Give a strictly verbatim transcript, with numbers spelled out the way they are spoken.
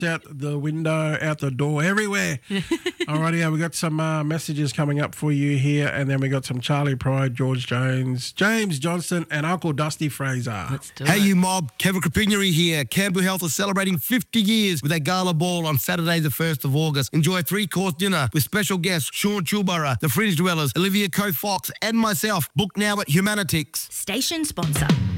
out the window, out the door, everywhere. Alrighty, yeah, we got some uh, messages coming up for you here, and then we got some Charlie Pride, George Jones, James Johnston, and Uncle Dusty Fraser. Let's do Hey, it. you mob. Kevin Crepignery here. Campbell Health is celebrating fifty years with a gala ball on Saturday the first of August. Enjoy a three-course dinner with special guests Sean Chulborough, the Fringe Dwellers, Olivia Coe Fox, and myself. Book now at Humanitix. Station sponsor.